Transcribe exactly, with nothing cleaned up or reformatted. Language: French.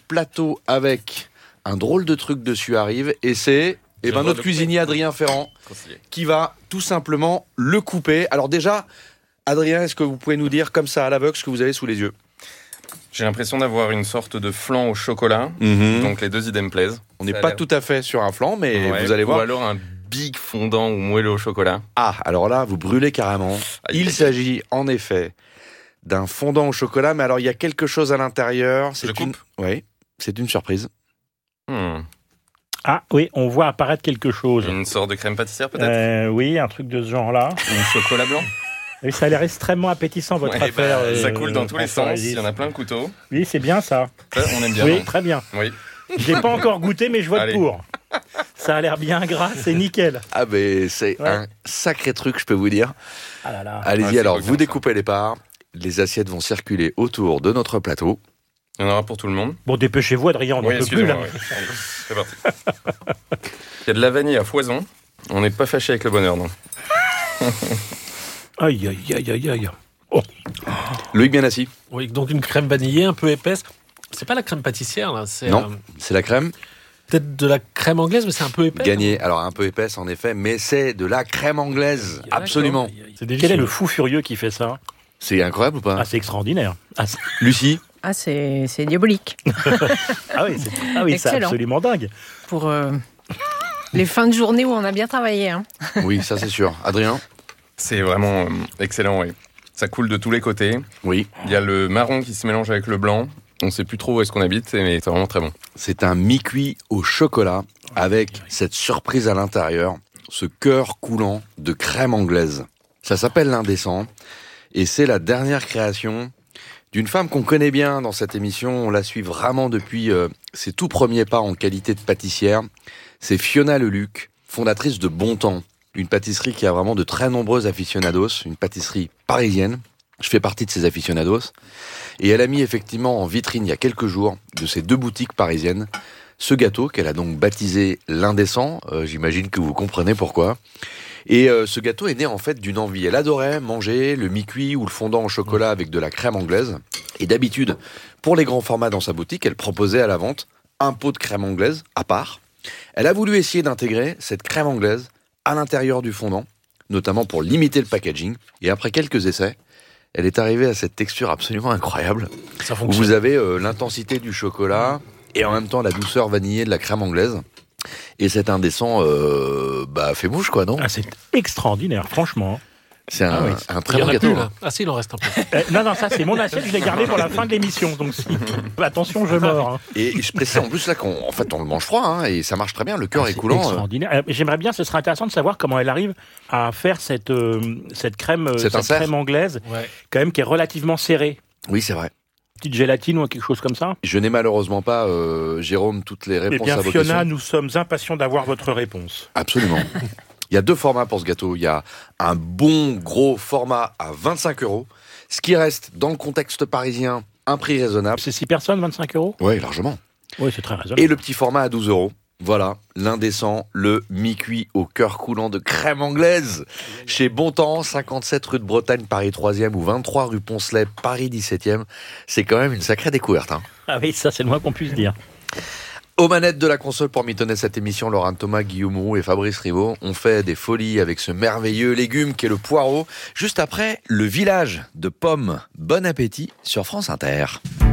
plateau avec un drôle de truc dessus arrive et c'est eh ben, notre cuisinier Adrien Ferrand qui va tout simplement le couper. Alors déjà, Adrien, est-ce que vous pouvez nous dire comme ça à l'aveugle ce que vous avez sous les yeux ? J'ai l'impression d'avoir une sorte de flan au chocolat, mmh. donc les deux idées me plaisent. On n'est pas l'air... tout à fait sur un flan, mais ouais, vous allez voir. Ou alors un big fondant ou moelleux au chocolat. Ah, alors là, vous brûlez carrément. Aïe, il aïe. s'agit en effet d'un fondant au chocolat, mais alors il y a quelque chose à l'intérieur. C'est Je une... coupe. Oui, c'est une surprise. Hmm. Ah oui, on voit apparaître quelque chose. Une sorte de crème pâtissière peut-être euh, Oui, un truc de ce genre-là. Un chocolat blanc. Et ça a l'air extrêmement appétissant, votre ouais, affaire. Bah, euh, ça coule dans tous les sens, il y en a plein le couteau. Oui, c'est bien ça. ça on aime bien. Oui, donc. très bien. Oui. Je n'ai pas encore goûté, mais je vote Allez. pour. Ça a l'air bien gras, c'est nickel. Ah ben c'est ouais. un sacré truc, je peux vous dire. Ah là là. Allez-y, ah, alors vous ça. découpez les parts, les assiettes vont circuler autour de notre plateau. Il y en aura pour tout le monde. Bon, dépêchez-vous, Adrien, on n'en oui, peut plus là. Oui. C'est parti. Il y a de la vanille à foison. On n'est pas fâché avec le bonheur, non. Aïe, aïe, aïe, aïe, aïe. Oh. Loïc bien assis. Oui, donc une crème vanillée un peu épaisse. C'est pas la crème pâtissière, là. C'est, non, euh, c'est la crème. Peut-être de la crème anglaise, mais c'est un peu épais. Gagné. Alors un peu épaisse, en effet, mais c'est de la crème anglaise. D'accord. Absolument. C'est Quel est le fou furieux qui fait ça ? C'est incroyable ou pas ? Ah, c'est extraordinaire. Ah, c'est... Lucie ? Ah, c'est, c'est diabolique. ah oui, c'est, ah oui c'est absolument dingue. Pour euh, les fins de journée où on a bien travaillé. Hein. Oui, ça c'est sûr. Adrien ? C'est vraiment euh, excellent, oui. Ça coule de tous les côtés. Oui. Il y a le marron qui se mélange avec le blanc. On ne sait plus trop où est-ce qu'on habite, mais c'est vraiment très bon. C'est un mi-cuit au chocolat avec cette surprise à l'intérieur, ce cœur coulant de crème anglaise. Ça s'appelle l'Indécent et c'est la dernière création d'une femme qu'on connaît bien dans cette émission. On la suit vraiment depuis euh, ses tout premiers pas en qualité de pâtissière. C'est Fiona Leluc, fondatrice de Bon Temps, une pâtisserie qui a vraiment de très nombreux aficionados, une pâtisserie parisienne. Je fais partie de ces aficionados. Et elle a mis effectivement en vitrine il y a quelques jours de ces deux boutiques parisiennes ce gâteau qu'elle a donc baptisé l'Indécent. Euh, j'imagine que vous comprenez pourquoi. Et euh, ce gâteau est né en fait d'une envie. Elle adorait manger le mi-cuit ou le fondant au chocolat avec de la crème anglaise. Et d'habitude, pour les grands formats dans sa boutique, elle proposait à la vente un pot de crème anglaise à part. Elle a voulu essayer d'intégrer cette crème anglaise à l'intérieur du fondant, notamment pour limiter le packaging. Et après quelques essais, elle est arrivée à cette texture absolument incroyable. Ça fonctionne. Où vous avez euh, l'intensité du chocolat et en même temps la douceur vanillée de la crème anglaise. Et cet Indécent euh, bah, fait mouche, quoi, non ? Ah, c'est extraordinaire, franchement. C'est un, ah oui. un très il bon y en a gâteau. Plus, là. Ah si, il en reste un peu. Euh, non, non, ça c'est mon assiette, je l'ai gardé pour la fin de l'émission. Donc si... attention, je mords. Hein. Et je précise en plus là qu'on en fait, on le mange froid hein, et ça marche très bien, le cœur ah, est coulant. Extraordinaire. Euh... J'aimerais bien, ce serait intéressant de savoir comment elle arrive à faire cette, euh, cette, crème, euh, cette crème anglaise, ouais. quand même, qui est relativement serrée. Oui, c'est vrai. Petite gélatine ou quelque chose comme ça. Je n'ai malheureusement pas, euh, Jérôme, toutes les réponses eh bien, à vos Fiona, questions. nous sommes impatients d'avoir votre réponse. Absolument. Il y a deux formats pour ce gâteau. Il y a un bon gros format à vingt-cinq euros, ce qui reste, dans le contexte parisien, un prix raisonnable. C'est six personnes, vingt-cinq euros ? Oui, largement. Oui, c'est très raisonnable. Et le petit format à douze euros. Voilà, l'Indécent, le mi-cuit au cœur coulant de crème anglaise. Chez Bon Temps, cinquante-sept rue de Bretagne, Paris troisième ou vingt-trois rue Poncelet, Paris dix-septième. C'est quand même une sacrée découverte. Hein. Ah oui, ça c'est le moins qu'on puisse dire. Aux manettes de la console pour mitonner cette émission, Laurent Thomas, Guillaume Roux et Fabrice Rivaud ont fait des folies avec ce merveilleux légume qu'est le poireau. Juste après, le village de pommes. Bon appétit sur France Inter.